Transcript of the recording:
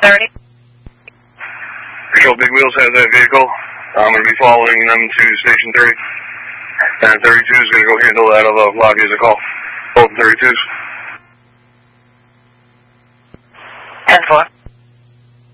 30. Patrol Big Wheels has that vehicle. I'm going to be following them to Station 30. And 32 is going to go handle that of a lobby as a call. Both 32s.